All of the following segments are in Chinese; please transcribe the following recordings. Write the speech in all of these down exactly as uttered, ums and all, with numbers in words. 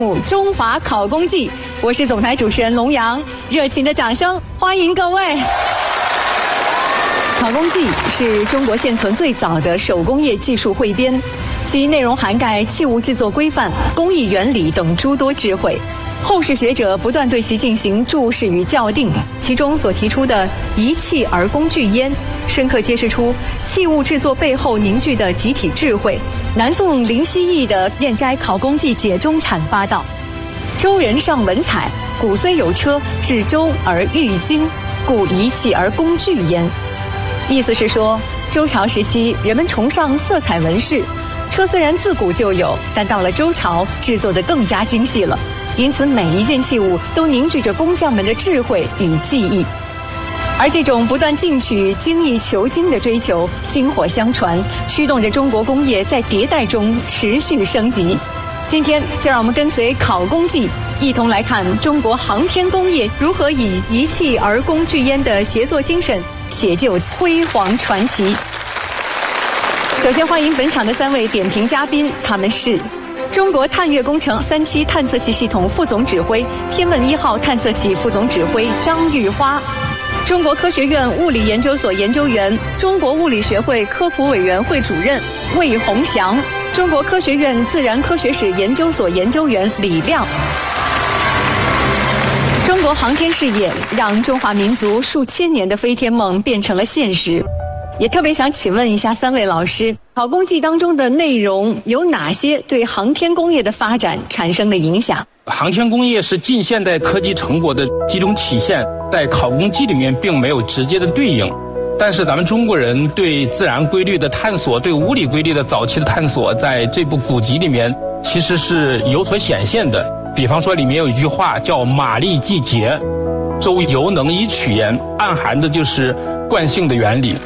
中华考工记，我是总台主持人龙阳，热情的掌声欢迎各位。考工记是中国现存最早的手工业技术汇编，其内容涵盖器物制作规范、工艺原理等诸多智慧。后世学者不断对其进行注释与校订，其中所提出的“一器而工具焉”，深刻揭示出器物制作背后凝聚的集体智慧。南宋林希义的《燕斋考工记解中阐》八道：“周人尚文采，古虽有车，至周而寓精，故一器而工具焉。”意思是说，周朝时期人们崇尚色彩纹饰，车虽然自古就有，但到了周朝制作得更加精细了。因此每一件器物都凝聚着工匠们的智慧与技艺，而这种不断进取、精益求精的追求薪火相传，驱动着中国工业在迭代中持续升级。今天就让我们跟随考工记，一同来看中国航天工业如何以一器而工具焉的协作精神写就辉煌传奇。首先欢迎本场的三位点评嘉宾，他们是中国探月工程三期探测器系统副总指挥、天问一号探测器副总指挥张玉花，中国科学院物理研究所研究员、中国物理学会科普委员会主任魏宏翔，中国科学院自然科学史研究所研究员李亮。中国航天事业让中华民族数千年的飞天梦变成了现实。也特别想请问一下三位老师，考工记当中的内容有哪些对航天工业的发展产生的影响？ 航天工业是近现代科技成果的几种体现，在考工记里面并没有直接的对应，但是咱们中国人对自然规律的探索，对物理规律的早期的探索，在这部古籍里面其实是有所显现的。比方说里面有一句话叫马力既竭，周犹能以取焉，暗含的就是惯性的原理。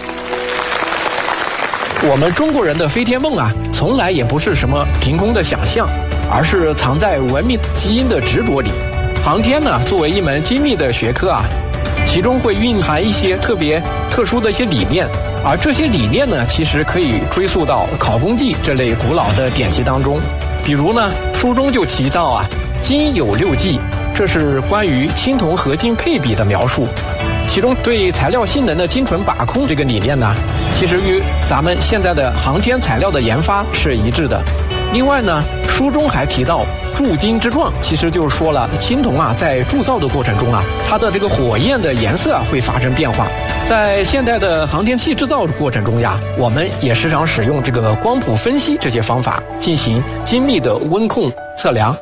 我们中国人的飞天梦啊，从来也不是什么凭空的想象，而是藏在文明基因的执着里。航天呢，作为一门精密的学科啊，其中会蕴含一些特别特殊的一些理念，而这些理念呢，其实可以追溯到考工记这类古老的典籍当中。比如呢，书中就提到啊，金有六计，这是关于青铜合金配比的描述。其中对材料性能的精准把控这个理念呢，其实与咱们现在的航天材料的研发是一致的。另外呢，书中还提到铸金之状，其实就是说了青铜啊，在铸造的过程中啊，它的这个火焰的颜色啊会发生变化。在现代的航天器制造的过程中呀，我们也时常使用这个光谱分析这些方法进行精密的温控测量。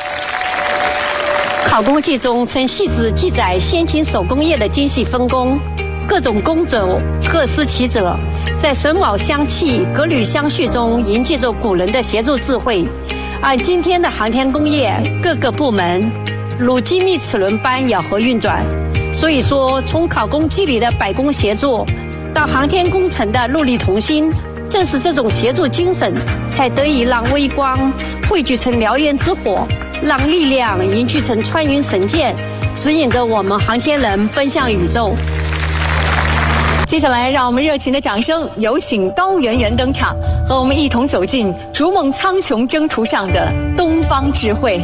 考工记中曾细致记载先秦手工业的精细分工，各种工种各司其责，在榫卯相契、革履相续中凝聚着古人的协作智慧。而今天的航天工业各个部门如精密齿轮般咬合运转，所以说从考工记里的百工协作到航天工程的戮力同心，正是这种协作精神才得以让微光汇聚成燎原之火，让力量凝聚成穿云神箭，指引着我们航天人奔向宇宙。 接下来让我们热情的掌声有请高圆圆登场，和我们一同走进逐梦苍穹征途上的东方智慧。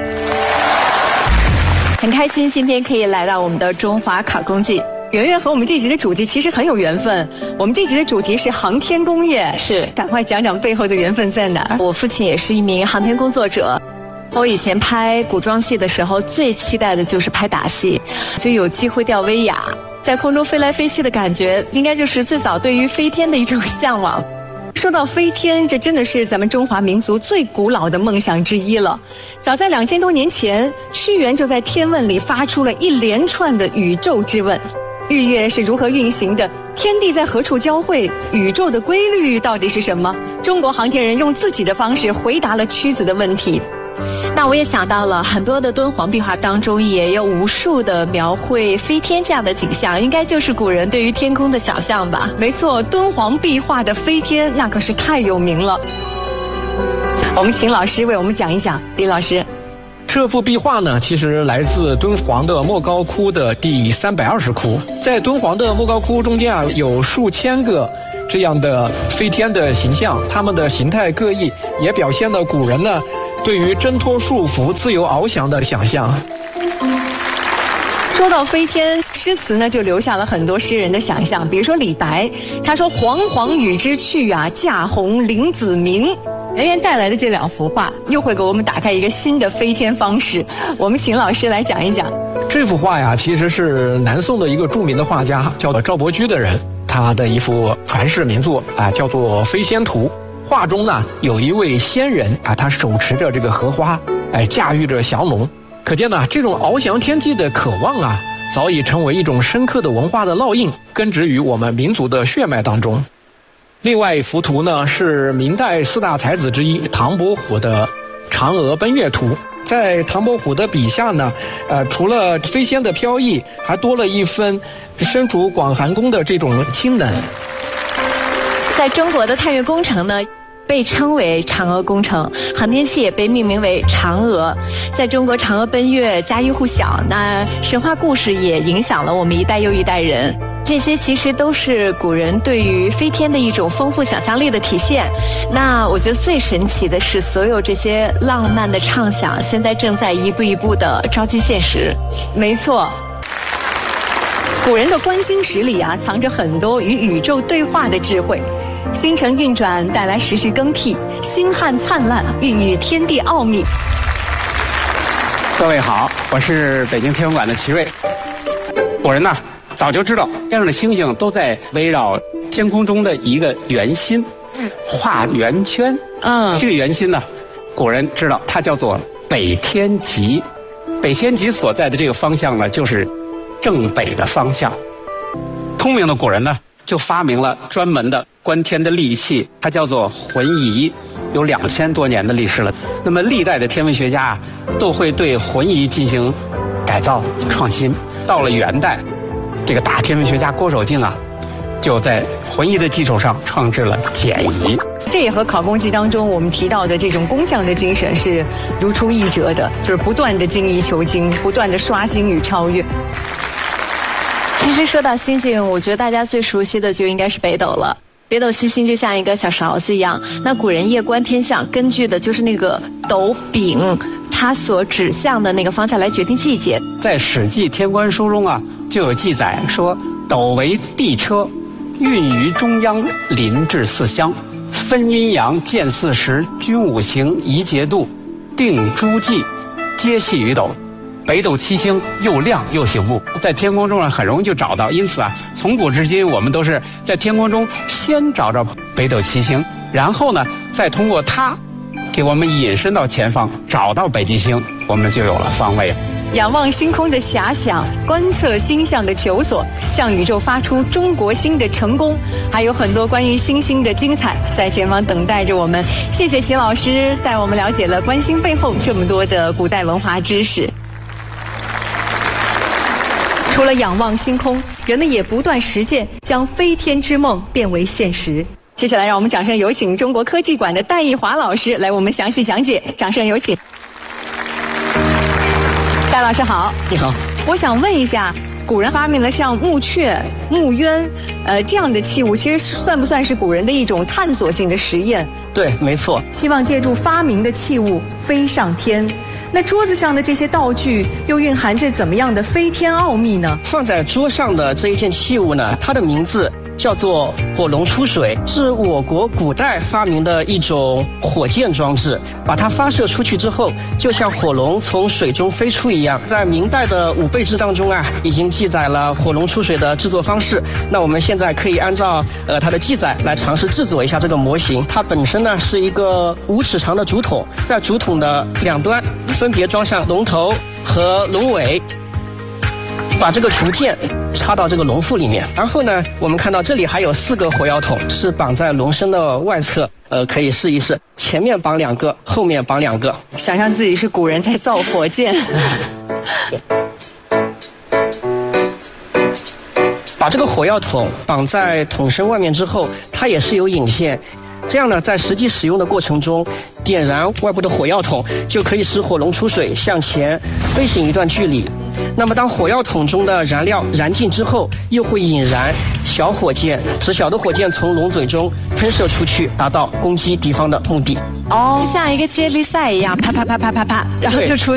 很开心今天可以来到我们的中华考工记。圆圆和我们这集的主题其实很有缘分，我们这集的主题是航天工业，是赶快讲讲背后的缘分在哪儿？我父亲也是一名航天工作者，我以前拍古装戏的时候最期待的就是拍打戏，就有机会钓威亚，在空中飞来飞去的感觉，应该就是最早对于飞天的一种向往。 说到飞天，这真的是咱们中华民族最古老的梦想之一了。早在两千多年前，屈原就在《天问》里发出了一连串的宇宙之问：日月是如何运行的？天地在何处交汇？宇宙的规律到底是什么？中国航天人用自己的方式回答了屈子的问题。 那我也想到了很多的敦煌壁画当中也有无数的描绘飞天这样的景象，应该就是古人对于天空的想象吧。 没错，敦煌壁画的飞天那可是太有名了。我们请老师为我们讲一讲。李老师， 这幅壁画呢，其实来自敦煌的莫高窟的第三百二十窟。在敦煌的莫高窟中间啊，有数千个这样的飞天的形象，它们的形态各异，也表现了古人呢对于挣脱束缚、自由翱翔的想象。 说到飞天，诗词呢就留下了很多诗人的想象。比如说李白，他说：“煌煌与之去啊，驾鸿凌子明。”圆圆带来的这两幅画，又会给我们打开一个新的飞天方式。我们请老师来讲一讲。 这幅画呀，其实是南宋的一个著名的画家，叫做赵伯驹的人，他的一幅传世名作啊，叫做《飞仙图》。画中呢，有一位仙人啊，他手持着这个荷花，哎，驾驭着降龙。可见呢，这种翱翔天际的渴望啊，早已成为一种深刻的文化的烙印，根植于我们民族的血脉当中。另外一幅图呢，是明代四大才子之一唐伯虎的《嫦娥奔月图》。在唐伯虎的笔下呢，呃，除了飞仙的飘逸，还多了一分身处广寒宫的这种清冷。 在中国的探月工程呢，被称为嫦娥工程，航天器也被命名为嫦娥。在中国，嫦娥奔月家喻户晓，那神话故事也影响了我们一代又一代人。这些其实都是古人对于飞天的一种丰富想象力的体现。那我觉得最神奇的是，所有这些浪漫的畅想，现在正在一步一步的照进现实。 没错。古人的观星石里啊，藏着很多与宇宙对话的智慧。星辰运转带来时序更替，星汉灿烂孕育天地奥秘。 各位好，我是北京天文馆的齐瑞。古人呢早就知道，天上的星星都在围绕天空中的一个圆心画圆圈。嗯，这个圆心呢，古人知道它叫做北天极。北天极所在的这个方向呢，就是正北的方向。聪明的古人呢，就发明了专门的观天的利器，它叫做浑仪，有两千多年的历史了。那么历代的天文学家啊，都会对浑仪进行改造创新。到了元代，这个大天文学家郭守敬啊，就在浑仪的基础上创制了简仪。 这也和考公记当中我们提到的这种工匠的精神是如出一辙的，就是不断的精益求精，不断的刷新与超越。 其实说到星星，我觉得大家最熟悉的就应该是北斗了。北斗七星就像一个小勺子一样，那古人夜观天象，根据的就是那个斗柄它所指向的那个方向来决定季节。 在《史记·天官书》中啊，就有记载说：“斗为地车，运于中央，临至四乡，分阴阳，见四时，均五行，宜节度，定诸纪，皆系于斗。”北斗七星又亮又醒目，在天空中啊很容易就找到。因此啊，从古至今我们都是在天空中先找着北斗七星，然后呢再通过它给我们引申到前方，找到北极星，我们就有了方位。 仰望星空的遐想，观测星象的求索，向宇宙发出中国星的成功，还有很多关于星星的精彩在前方等待着我们。谢谢齐老师带我们了解了观星背后这么多的古代文化知识。除了仰望星空，人们也不断实践，将飞天之梦变为现实。接下来，让我们掌声有请中国科技馆的戴义华老师来我们详细讲解。掌声有请。戴老师好。 你好。 我想问一下，古人发明了像木雀、木鸢，呃，这样的器物，其实算不算是古人的一种探索性的实验？ 对，没错。 希望借助发明的器物飞上天。那桌子上的这些道具又蕴含着怎么样的飞天奥秘呢？ 放在桌上的这一件器物呢，它的名字叫做火龙出水，是我国古代发明的一种火箭装置。把它发射出去之后，就像火龙从水中飞出一样。在明代的武备志当中啊，已经记载了火龙出水的制作方式。那我们现在可以按照呃它的记载来尝试制作一下这个模型。它本身呢是一个五尺长的竹筒，在竹筒的两端分别装上龙头和龙尾，把这个竹箭插到这个龙腹里面。然后呢，我们看到这里还有四个火药桶，是绑在龙身的外侧。呃，可以试一试，前面绑两个，后面绑两个。 想象自己是古人在造火箭。 把这个火药桶绑在桶身外面之后，它也是有引线。这样呢，在实际使用的过程中，点燃外部的火药桶，就可以使火龙出水向前飞行一段距离。 那么当火药桶中的燃料燃尽之后，又会引燃小火箭，使小的火箭从龙嘴中喷射出去，达到攻击敌方的目的。 哦，像一个接力赛一样，啪啪啪啪啪啪，然后就出